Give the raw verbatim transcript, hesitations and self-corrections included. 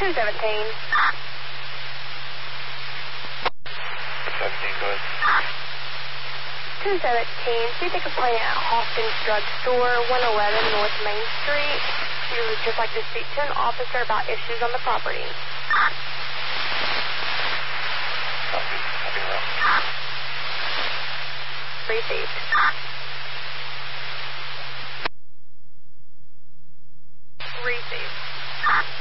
two seventeen. seventeen, go ahead. two seventeen, see the complaint at Hoskins Drug Store, one eleven North Main Street. You would just like to speak to an officer about issues on the property. Copy. Copy, Ralph. Received.